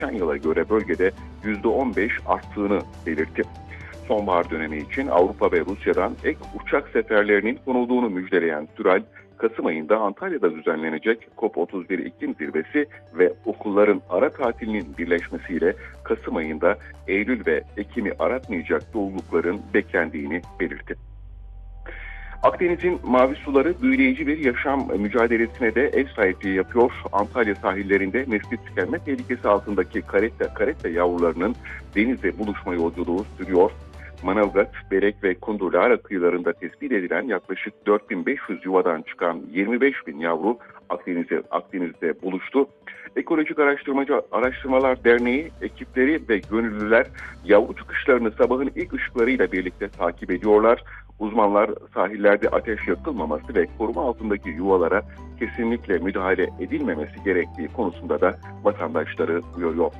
geçen yıla göre bölgede %15 arttığını belirtti. Sonbahar dönemi için Avrupa ve Rusya'dan ek uçak seferlerinin konulduğunu müjdeleyen Türal, Kasım ayında Antalya'da düzenlenecek COP31 iklim zirvesi ve okulların ara tatilinin birleşmesiyle Kasım ayında Eylül ve Ekim'i aratmayacak dolulukların beklendiğini belirtti. Akdeniz'in mavi suları büyüleyici bir yaşam mücadelesine de ev sahipliği yapıyor. Antalya sahillerinde nesli tükenme tehlikesi altındaki karetta yavrularının denizle buluşma yolculuğu sürüyor. Manavgat, Berek ve Kundurlara kıyılarında tespit edilen yaklaşık 4500 yuvadan çıkan 25.000 yavru Akdeniz'de buluştu. Ekolojik Araştırmalar Derneği ekipleri ve gönüllüler yavru çıkışlarını sabahın ilk ışıklarıyla birlikte takip ediyorlar. Uzmanlar sahillerde ateş yakılmaması ve koruma altındaki yuvalara kesinlikle müdahale edilmemesi gerektiği konusunda da vatandaşları uyarıyor.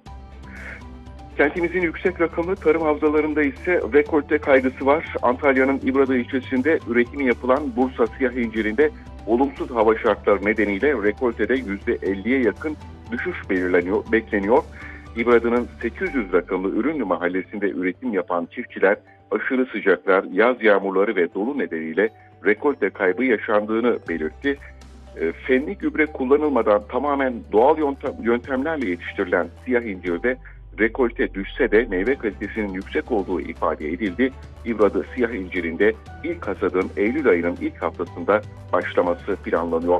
Kentimizin yüksek rakımlı tarım havzalarında ise rekolte kaygısı var. Antalya'nın İbrada ilçesinde üretimi yapılan Bursa siyah incirinde olumsuz hava şartları nedeniyle rekoltede %50'ye yakın düşüş bekleniyor. İbrada'nın 800 rakımlı Ürünlü mahallesinde üretim yapan çiftçiler aşırı sıcaklar, yaz yağmurları ve dolu nedeniyle rekolte kaybı yaşandığını belirtti. Fenli gübre kullanılmadan tamamen doğal yöntemlerle yetiştirilen siyah incirde rekolte düşse de meyve kalitesinin yüksek olduğu ifade edildi. İbrada siyah incirinde ilk hasadın Eylül ayının ilk haftasında başlaması planlanıyor.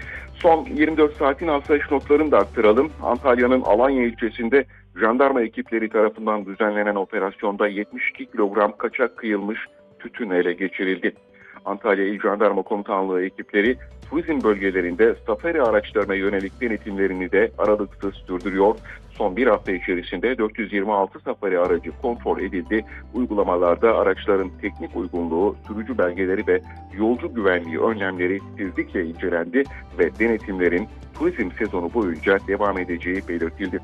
Son 24 saatin asayiş notlarını da aktaralım. Antalya'nın Alanya ilçesinde jandarma ekipleri tarafından düzenlenen operasyonda 72 kilogram kaçak kıyılmış tütün ele geçirildi. Antalya İl Jandarma Komutanlığı ekipleri turizm bölgelerinde safari araçlarına yönelik denetimlerini de aralıksız sürdürüyor. Son bir hafta içerisinde 426 safari aracı kontrol edildi. Uygulamalarda araçların teknik uygunluğu, sürücü belgeleri ve yolcu güvenliği önlemleri titizlikle incelendi ve denetimlerin turizm sezonu boyunca devam edeceği belirtildi.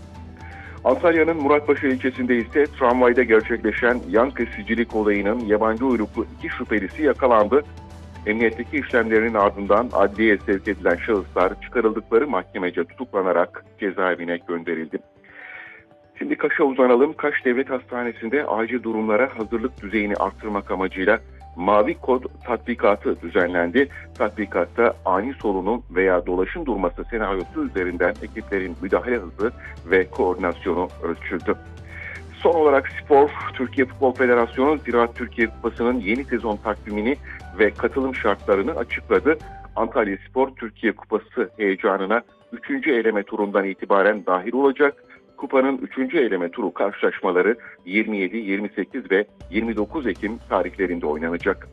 Antalya'nın Muratpaşa ilçesinde ise tramvayda gerçekleşen yan kesicilik olayının yabancı uyruklu 2 şüphelisi yakalandı. Emniyetteki işlemlerinin ardından adliyeye sevk edilen şahıslar çıkarıldıkları mahkemece tutuklanarak cezaevine gönderildi. Şimdi Kaş'a uzanalım. Kaş Devlet Hastanesi'nde acil durumlara hazırlık düzeyini arttırmak amacıyla Mavi Kod tatbikatı düzenlendi. Tatbikatta ani solunum veya dolaşım durması senaryosu üzerinden ekiplerin müdahale hızı ve koordinasyonu ölçüldü. Son olarak spor, Türkiye Futbol Federasyonu Ziraat Türkiye Kupası'nın yeni sezon takvimini ve katılım şartlarını açıkladı. Antalya Spor Türkiye Kupası heyecanına 3. eleme turundan itibaren dahil olacak. Kupanın 3. eleme turu karşılaşmaları 27, 28 ve 29 Ekim tarihlerinde oynanacak.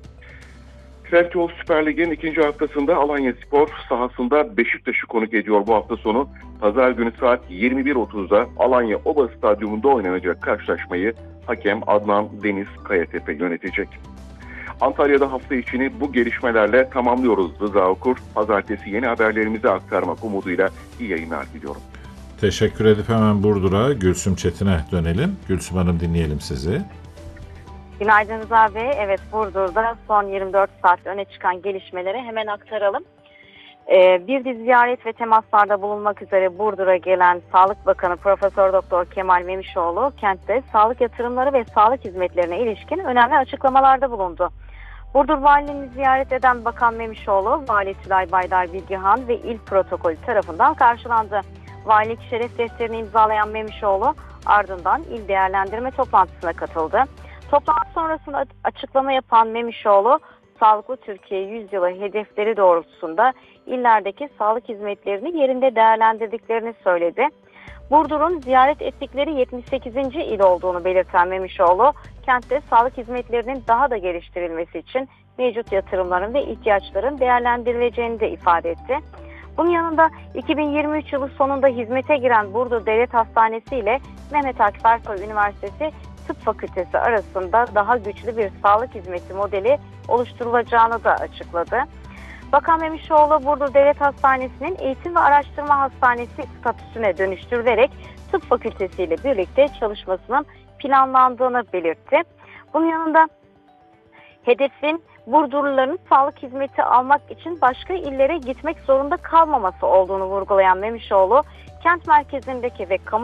Trendyol Süper Lig'in 2. haftasında Alanya Spor sahasında Beşiktaş'ı konuk ediyor bu hafta sonu. Pazar günü saat 21.30'da Alanya Oba Stadyumunda oynanacak karşılaşmayı hakem Adnan Deniz Kayatepe yönetecek. Antalya'da hafta içini bu gelişmelerle tamamlıyoruz Rıza Okur. Pazartesi yeni haberlerimizi aktarmak umuduyla iyi yayınlar diliyorum. Teşekkür edip hemen Burdur'a Gülsüm Çetin'e dönelim. Gülsüm Hanım, dinleyelim sizi. Günaydın Rıza Bey. Evet, Burdur'da son 24 saat öne çıkan gelişmeleri hemen aktaralım. Bir dizi ziyaret ve temaslarda bulunmak üzere Burdur'a gelen Sağlık Bakanı Profesör Doktor Kemal Memişoğlu kentte sağlık yatırımları ve sağlık hizmetlerine ilişkin önemli açıklamalarda bulundu. Burdur Valiliğini ziyaret eden Bakan Memişoğlu, Vali Tülay Baydar Bilgihan ve İl Protokolü tarafından karşılandı. Valilik şeref defterini imzalayan Memişoğlu ardından il değerlendirme toplantısına katıldı. Toplantı sonrasında açıklama yapan Memişoğlu, Sağlıklı Türkiye 100 yılı hedefleri doğrultusunda illerdeki sağlık hizmetlerini yerinde değerlendirdiklerini söyledi. Burdur'un ziyaret ettikleri 78. il olduğunu belirten Memişoğlu, kentte sağlık hizmetlerinin daha da geliştirilmesi için mevcut yatırımların ve ihtiyaçların değerlendirileceğini de ifade etti. Bunun yanında 2023 yılı sonunda hizmete giren Burdur Devlet Hastanesi ile Mehmet Akif Ersoy Üniversitesi Tıp Fakültesi arasında daha güçlü bir sağlık hizmeti modeli oluşturulacağını da açıkladı. Bakan Memişoğlu, Burdur Devlet Hastanesi'nin eğitim ve araştırma hastanesi statüsüne dönüştürülerek Tıp Fakültesi ile birlikte çalışmasının planlandığını belirtti. Bunun yanında hedefin Burdurluların sağlık hizmeti almak için başka illere gitmek zorunda kalmaması olduğunu vurgulayan Memişoğlu, kent merkezindeki ve kamu